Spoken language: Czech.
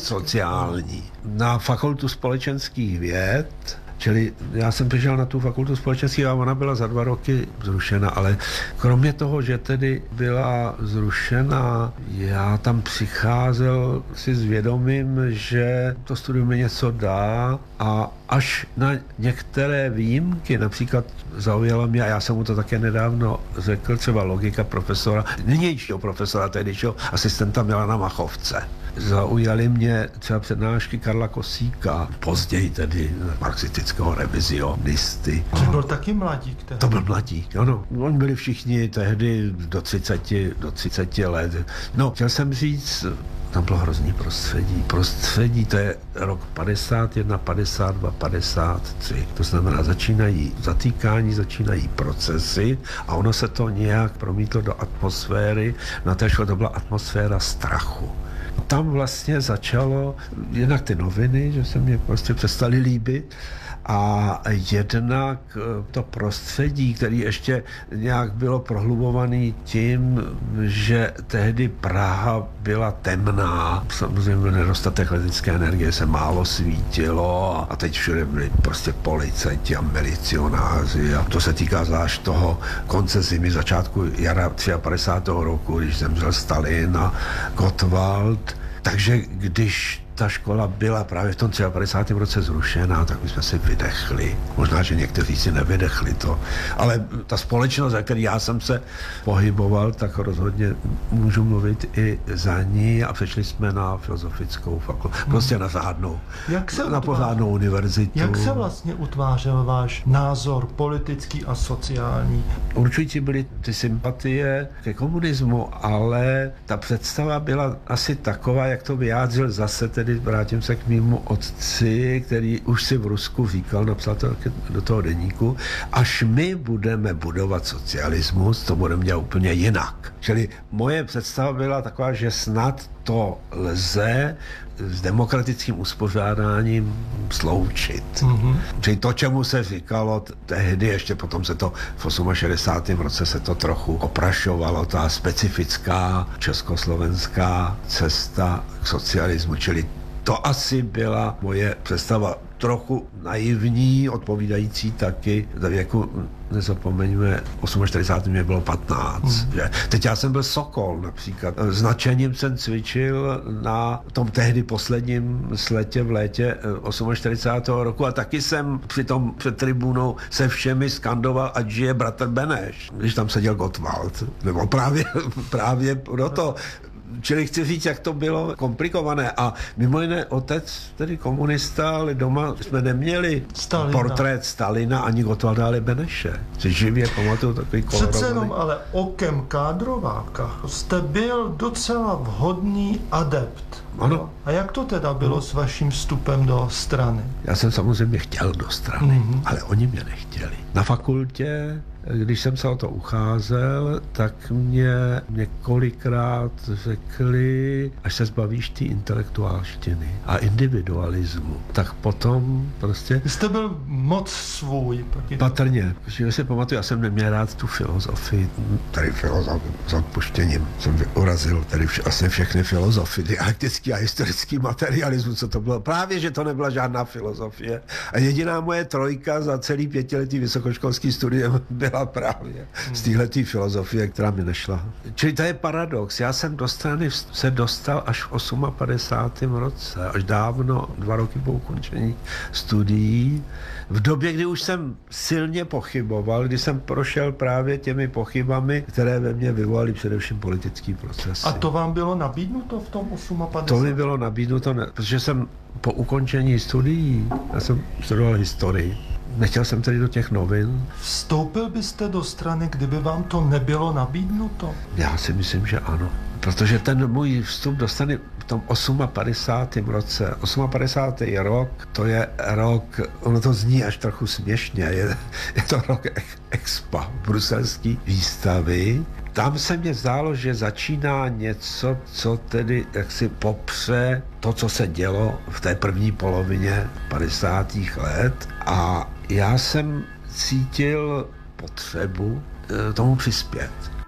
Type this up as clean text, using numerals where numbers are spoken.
sociální. Na fakultu společenských věd, čili já jsem přišel na tu fakultu společenských a ona byla za 2 roky zrušena, ale kromě toho, že tedy byla zrušena, já tam přicházel si s vědomím, že to studium mi něco dá a až na některé výjimky, například zaujala mě, a já jsem mu to také nedávno řekl, třeba logika profesora, nynějšího profesora, tehdejšího asistenta Milana Machovce. Zaujaly mě třeba přednášky Karla Kosíka, později tedy marxistického revizionisty. To byl taky mladík tehdy. To byl mladík, ano. Oni byli všichni tehdy do 30 let. No, chtěl jsem říct, tam bylo hrozný prostředí. Prostředí, to je rok 51, 52, 53. To znamená, začínají zatýkání, začínají procesy a ono se to nějak promítlo do atmosféry. Na té škole to byla atmosféra strachu. Tam vlastně začalo jednak ty noviny, že se mě prostě přestaly líbit, a jednak to prostředí, které ještě nějak bylo prohlubované tím, že tehdy Praha byla temná. Samozřejmě nedostatek elektrické energie, se málo svítilo a teď všude byli prostě policajti a milicionáři. A to se týká zvlášť toho konce zimy, začátku jara 53. roku, když zemřel Stalin a Gottwald. Takže když ta škola byla právě v tom 53. roce zrušená, tak my jsme si vydechli. Možná, že někteří si nevydechli to. Ale ta společnost, za který já jsem se pohyboval, tak rozhodně můžu mluvit i za ní a přešli jsme na filozofickou fakultu. Prostě na řádnou. Na pořádnou univerzitu. Jak se vlastně utvářel váš názor politický a sociální? Určitě byly ty sympatie ke komunismu, ale ta představa byla asi taková, jak to vyjádřil zase tedy vrátím se k mému otci, který už si v Rusku říkal, napsal to do toho deníku, až my budeme budovat socialismus, to budeme dělat úplně jinak. Čili moje představa byla taková, že snad to lze s demokratickým uspořádáním sloučit. Mm-hmm. Čili to, čemu se říkalo tehdy, ještě potom se to v 68. roce se to trochu oprašovalo, ta specifická československá cesta k socialismu, čili to asi byla moje představa trochu naivní, odpovídající taky ve věku, nezapomeňme, 48. mě bylo 15. Že? Teď já jsem byl Sokol například. S nadšením jsem cvičil na tom tehdy posledním sletě v létě 48. roku a taky jsem přitom před tribunou se všemi skandoval, ať žije bratr Beneš, když tam seděl Gottwald. Nebo právě proto. Čili chci říct, jak to bylo komplikované. A mimo jiné otec, tedy komunista, ale doma jsme neměli portrét Stalina ani Gottwalda, ale Beneše. Si živě pamatuju takový kolorovaný. Přece jenom ale okem kádrováka jste byl docela vhodný adept. Ano. A jak to teda bylo s vaším vstupem do strany? Já jsem samozřejmě chtěl do strany, ale oni mě nechtěli. Na fakultě, když jsem se o to ucházel, tak mě několikrát řekli, až se zbavíš té intelektuálštiny a individualismu, tak potom prostě... Vy jste byl moc svůj. Patrně, protože si pamatuju, já jsem neměl rád tu filozofii, tady filozofii s odpuštěním, jsem urazil tady asi všechny filozofie, dialektický a historický materialismus, co to bylo. Právě, že to nebyla žádná filozofie. A jediná moje trojka za celý 5letý vysokoškolský studiem byla právě z téhletý filozofie, která mi nešla. Čili to je paradox. Já jsem do strany se dostal až v 58. roce, až dávno, 2 roky po ukončení studií. V době, kdy už jsem silně pochyboval, kdy jsem prošel právě těmi pochybami, které ve mně vyvolaly především politický proces. A to vám bylo nabídnuto v tom 58? To mi bylo nabídnuto, protože jsem po ukončení studií, já jsem studoval historii, nechtěl jsem tedy do těch novin. Vstoupil byste do strany, kdyby vám to nebylo nabídnuto? Já si myslím, že ano. Protože ten můj vstup do strany v tom 58. roce, 58. rok, to je rok, ono to zní až trochu směšně, je to rok Expa, bruselské výstavy. Tam se mně zdálo, že začíná něco, co tedy jaksi popře to, co se dělo v té první polovině 50. let. A já jsem cítil potřebu tomu přispět.